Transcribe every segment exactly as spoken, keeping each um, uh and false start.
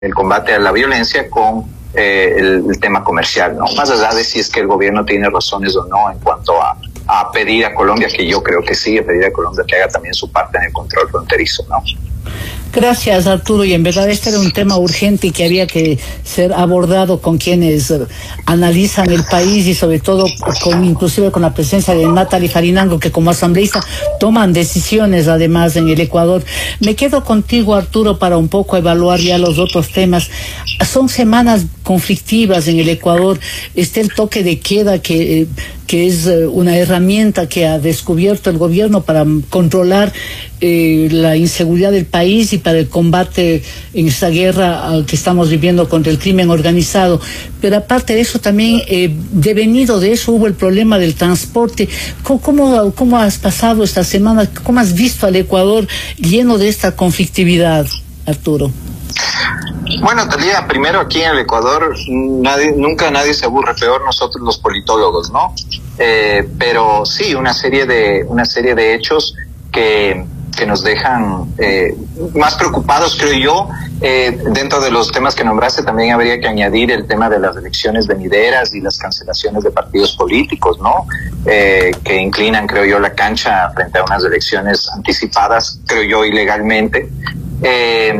el combate a la violencia con eh, el, el tema comercial, ¿no? Más allá de si es que el gobierno tiene razones o no en cuanto a, a pedir a Colombia, que yo creo que sí, a pedir a Colombia que haga también su parte en el control fronterizo, ¿no? Gracias, Arturo, y en verdad este era un tema urgente y que había que ser abordado con quienes uh, analizan el país y sobre todo con inclusive con la presencia de Natalie Farinango, que como asambleísta toman decisiones además en el Ecuador. Me quedo contigo, Arturo, para un poco evaluar ya los otros temas. Son semanas conflictivas en el Ecuador. Está el toque de queda que... Eh, que es una herramienta que ha descubierto el gobierno para controlar eh, la inseguridad del país y para el combate en esta guerra que estamos viviendo contra el crimen organizado. Pero aparte de eso también, eh, devenido de eso, hubo el problema del transporte. ¿Cómo, cómo, cómo has pasado esta semana? ¿Cómo has visto al Ecuador lleno de esta conflictividad, Arturo? Bueno, Talía, primero aquí en el Ecuador nadie, nunca nadie se aburre, peor nosotros los politólogos, ¿no? Eh, pero sí, una serie de una serie de hechos que que nos dejan eh, más preocupados, creo yo. Eh, dentro de los temas que nombraste también habría que añadir el tema de las elecciones venideras y las cancelaciones de partidos políticos, ¿no? Eh, que inclinan, creo yo, la cancha frente a unas elecciones anticipadas, creo yo, ilegalmente. Eh,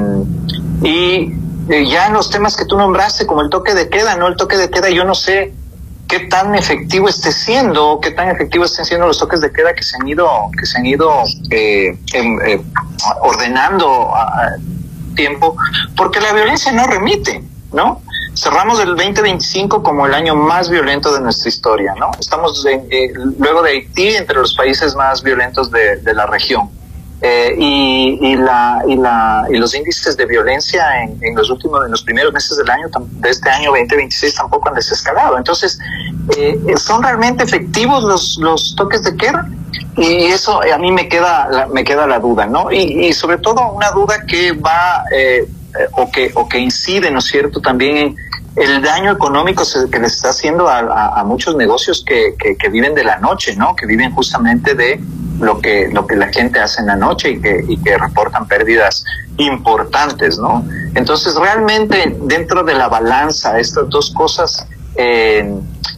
y ya en los temas que tú nombraste, como el toque de queda, ¿no? El toque de queda, yo no sé qué tan efectivo esté siendo, qué tan efectivos estén siendo los toques de queda que se han ido, que se han ido eh, eh, ordenando a tiempo, porque la violencia no remite, ¿no? Cerramos el veinte veinticinco como el año más violento de nuestra historia, ¿no? Estamos en, eh, luego de Haití entre los países más violentos de, de la región. Eh, y, y la y la y los índices de violencia en, en los últimos en los primeros meses del año de este año veinte veintiséis tampoco han desescalado. Entonces eh, son realmente efectivos los los toques de queda, y eso a mí me queda la, me queda la duda, ¿no? Y, y sobre todo una duda que va eh, o que o que incide, ¿no es cierto?, también en el daño económico que les está haciendo a, a, a muchos negocios que, que que viven de la noche, ¿no? Que viven justamente de lo que lo que la gente hace en la noche y que y que reportan pérdidas importantes, ¿no? Entonces realmente dentro de la balanza estas dos cosas eh,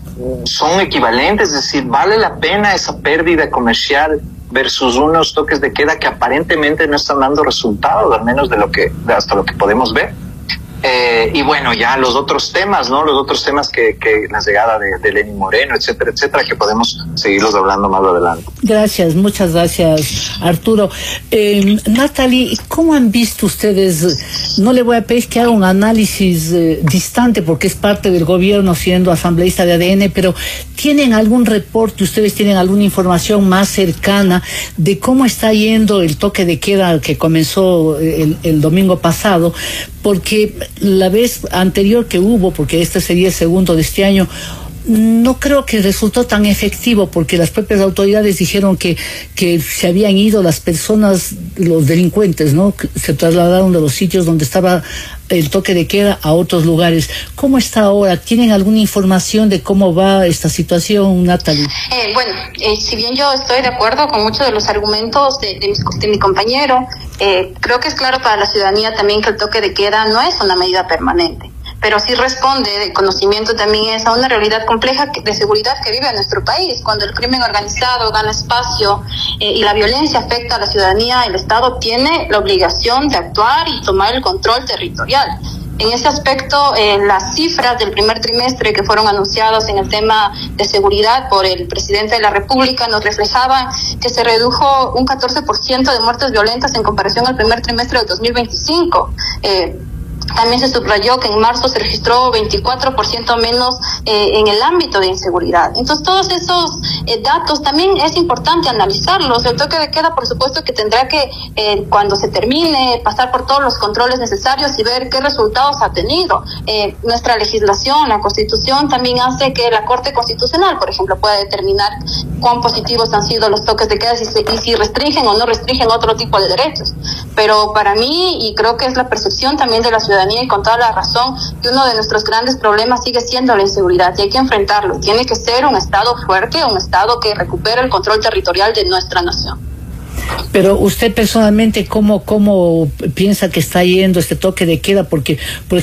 son equivalentes, es decir, vale la pena esa pérdida comercial versus unos toques de queda que aparentemente no están dando resultados, al menos de lo que hasta lo que podemos ver. Eh, y bueno, ya los otros temas, ¿no? Los otros temas que, que la llegada de, de Lenín Moreno, etcétera, etcétera, que podemos seguirlos hablando más adelante. Gracias, muchas gracias, Arturo. Eh, Natalie, ¿cómo han visto ustedes? No le voy a pedir que haga un análisis eh, distante porque es parte del gobierno siendo asambleísta de A D N, pero ¿tienen algún reporte, ustedes tienen alguna información más cercana de cómo está yendo el toque de queda que comenzó el, el domingo pasado? Porque la vez anterior que hubo, porque este sería el segundo de este año, no creo que resultó tan efectivo porque las propias autoridades dijeron que que se habían ido las personas, los delincuentes, ¿no? Que se trasladaron de los sitios donde estaba el toque de queda a otros lugares. ¿Cómo está ahora? ¿Tienen alguna información de cómo va esta situación, Natalie? Eh, bueno, eh, si bien yo estoy de acuerdo con muchos de los argumentos de, de, mis, de mi compañero, eh, creo que es claro para la ciudadanía también que el toque de queda no es una medida permanente, pero sí responde, de conocimiento también es, a una realidad compleja de seguridad que vive nuestro país. Cuando el crimen organizado gana espacio eh, y la violencia afecta a la ciudadanía, el Estado tiene la obligación de actuar y tomar el control territorial. En ese aspecto, eh, las cifras del primer trimestre que fueron anunciadas en el tema de seguridad por el presidente de la República nos reflejaban que se redujo un catorce por ciento de muertes violentas en comparación al primer trimestre del dos mil veinticinco. Eh, También se subrayó que en marzo se registró veinticuatro por ciento menos eh, en el ámbito de inseguridad. Entonces, todos esos eh, datos también es importante analizarlos. El toque de queda, por supuesto, que tendrá que, eh, cuando se termine, pasar por todos los controles necesarios y ver qué resultados ha tenido. Eh, nuestra legislación, la Constitución, también hace que la Corte Constitucional, por ejemplo, pueda determinar cuán positivos han sido los toques de queda y si, y si restringen o no restringen otro tipo de derechos. Pero para mí, y creo que es la percepción también de la ciudadanía, y con toda la razón, que uno de nuestros grandes problemas sigue siendo la inseguridad y hay que enfrentarlo. Tiene que ser un Estado fuerte, un Estado que recupere el control territorial de nuestra nación. Pero usted personalmente, ¿cómo, cómo piensa que está yendo este toque de queda? Porque, por